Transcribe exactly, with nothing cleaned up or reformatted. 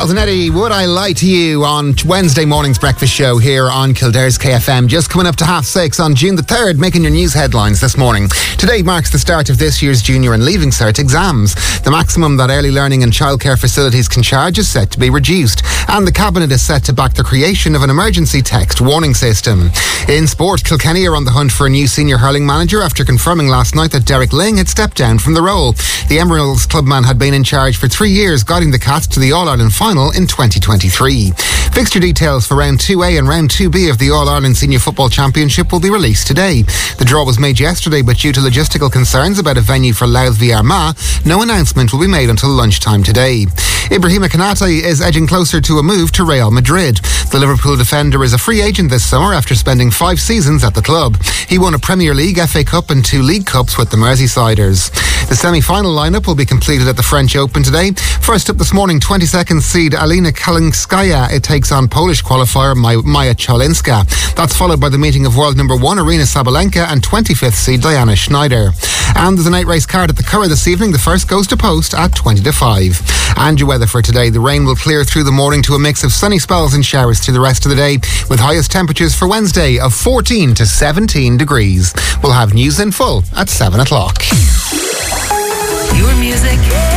Charles and Eddie, Would I Lie to You on Wednesday morning's breakfast show here on Kildare's K F M. Just coming up to half six on June the third, making your news headlines this morning. Today marks the start of this year's junior and leaving cert exams. The maximum that early learning and childcare facilities can charge is set to be reduced, and the Cabinet is set to back the creation of an emergency text warning system. In sport, Kilkenny are on the hunt for a new senior hurling manager after confirming last night that Derek Ling had stepped down from the role. The Emeralds clubman had been in charge for three years, guiding the Cats to the All-Ireland final in twenty twenty-three. Fixture details for Round two A and Round two B of the All-Ireland Senior Football Championship will be released today. The draw was made yesterday, but due to logistical concerns about a venue for Louth v Armagh, no announcement will be made until lunchtime today. Ibrahima Konate is edging closer to a move to Real Madrid. The Liverpool defender is a free agent this summer after spending five seasons at the club. He won a Premier League, F A Cup and two League Cups with the Merseysiders. The semi-final lineup will be completed at the French Open today. First up this morning, twenty-second seed Alina Kalinskaya it takes on Polish qualifier Maja Cholinska. That's followed by the meeting of world number one Arina Sabalenka and twenty-fifth seed Diana Schneider. And there's a night race card at the Curragh this evening. The first goes to post at twenty to five. And your weather for today. The rain will clear through the morning to a mix of sunny spells and showers through the rest of the day, with highest temperatures for Wednesday of fourteen to seventeen degrees. We'll have news in full at seven o'clock. Your music